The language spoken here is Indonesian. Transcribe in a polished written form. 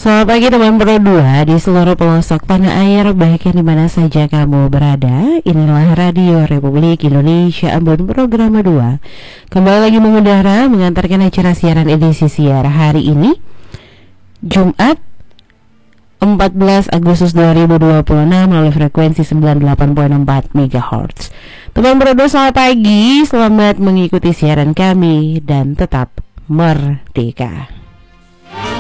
Selamat pagi teman Pro 2 di seluruh pelosok tanah air, baik yang dimana saja kamu berada. Inilah Radio Republik Indonesia Ambon Program 2. Kembali lagi mengudara mengantarkan acara siaran edisi siar hari ini Jumat 14 Agustus 2026 melalui frekuensi 98.4 MHz. Teman Pro 2, selamat pagi, selamat mengikuti siaran kami dan tetap merdeka.